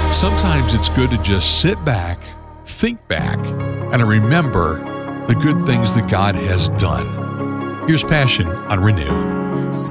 Sometimes it's good to just sit back, think back, and remember the good things that God has done. Here's Passion on Renew.